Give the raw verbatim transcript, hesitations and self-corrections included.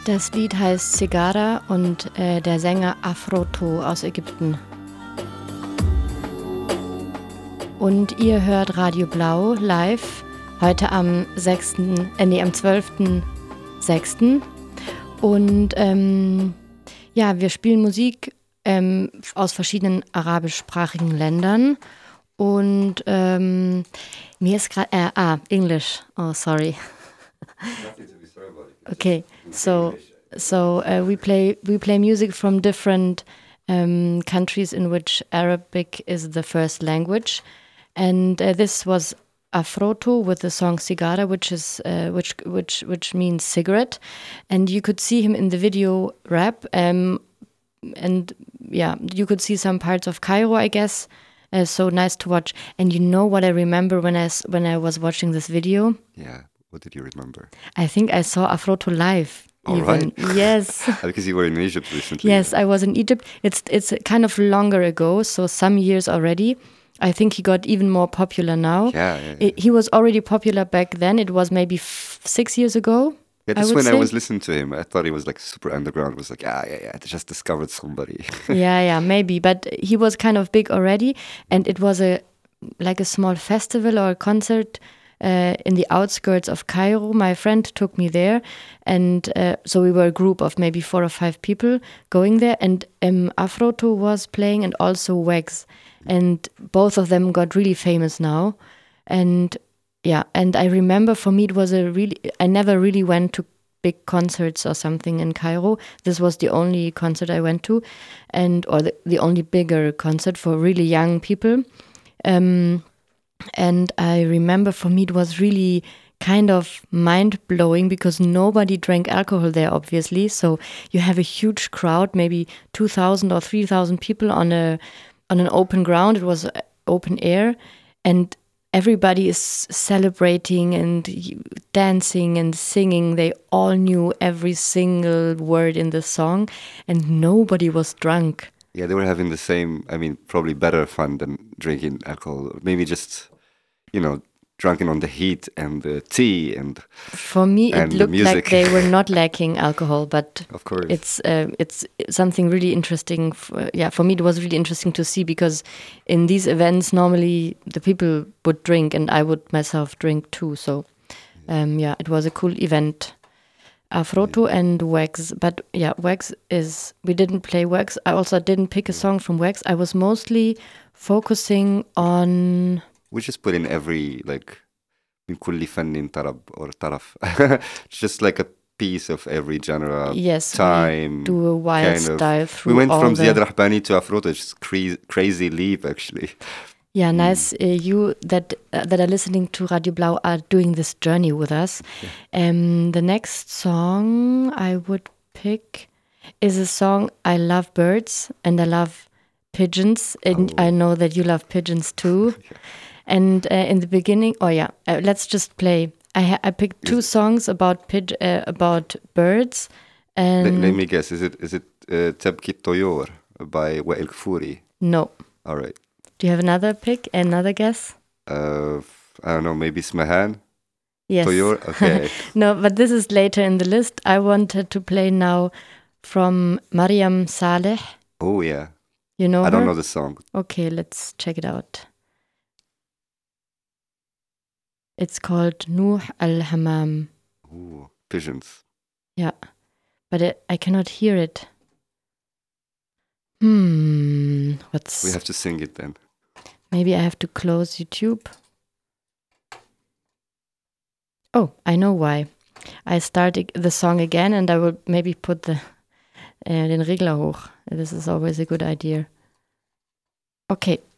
Das Lied heißt Sigara und äh, der Sänger Afroto aus Ägypten. Und ihr hört Radio Blau live heute am sechsten Äh, nee, am zwölften sechsten Und ähm, ja, wir spielen Musik ähm, aus verschiedenen arabischsprachigen Ländern. Und ähm, mir ist gerade, äh, ah, English, oh sorry. Okay, so so uh, we play we play music from different um, countries in which Arabic is the first language, and uh, this was Afroto with the song Sigara, which is uh, which which which means cigarette, and you could see him in the video rap, um, and yeah, you could see some parts of Cairo, I guess. Uh, so nice to watch. And you know what I remember when I s- when I was watching this video? Yeah. What did you remember? I think I saw Afroto live. All even. right. Yes. Because you were in Egypt recently. Yes, I was in Egypt. It's it's kind of longer ago, so some years already. I think he got even more popular now. Yeah, yeah, yeah. It, he was already popular back then. It was maybe f- six years ago. Yeah, I that's would when say. I was listening to him. I thought he was like super underground. It was like, ah, yeah, yeah, I just discovered somebody. yeah, yeah, maybe. But he was kind of big already, and it was a like a small festival or a concert uh, in the outskirts of Cairo. My friend took me there, and uh, so we were a group of maybe four or five people going there. And um, Afroto was playing, and also Wags, and both of them got really famous now. And yeah, and I remember for me it was a really. I never really went to big concerts or something in Cairo. This was the only concert I went to, and or the, the only bigger concert for really young people. Um, and I remember for me it was really kind of mind-blowing because nobody drank alcohol there, obviously. So you have a huge crowd, maybe two thousand or three thousand people on a on an open ground. It was open air, and everybody is celebrating and dancing and singing. They all knew every single word in the song, and nobody was drunk. Yeah, they were having the same, I mean, probably better fun than drinking alcohol. Maybe just, you know, drunken on the heat and the tea and For me, and it the looked like music. they were not lacking alcohol, but Of course. it's uh, it's something really interesting. For, yeah, for me, it was really interesting to see because in these events, normally the people would drink and I would myself drink too. So, um, yeah, it was a cool event. Afroto and Wags, but yeah, Wags is, we didn't play Wags. I also didn't pick a song from Wags. I was mostly focusing on... We just put in every, like, من كل فن طرب or taraf. Just like a piece of every genre, yes, time. We do a wild kind of. style through We went all from the... Ziad Rahbani to Afroto, just crazy, crazy leap, actually. Yeah, nice. Uh, you that uh, that are listening to Radio Blau are doing this journey with us. Yeah. Um, the next song I would pick is a song I love birds and I love pigeons, and Oh. I know that you love pigeons too. Yeah. And uh, in the beginning, oh yeah, uh, let's just play. I ha- I picked two songs about pig- uh, about birds. And let, let me guess. Is it is it uh, Tabki Toyor by Wael Kfouri? No. All right. Do you have another pick? Another guess? Uh, I don't know. Maybe Smahan. Yes. Toyor. Okay. No, but this is later in the list. I wanted to play now from Mariam Saleh. Oh yeah. You know I her? don't know the song. Okay, let's check it out. It's called Nuh al-Hamam. Ooh, pigeons. Yeah, but it, I cannot hear it. Hmm, what's... We have to sing it then. Maybe I have to close YouTube. Oh, I know why. I start the song again and I will maybe put the uh, den Regler hoch. This is always a good idea. Okay,